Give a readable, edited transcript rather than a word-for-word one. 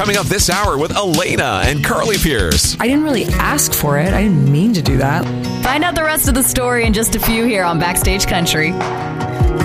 coming up this hour with Elena and Carly Pierce. I didn't really ask for it. I didn't mean to do that. Find out the rest of the story in just a few here on Backstage Country.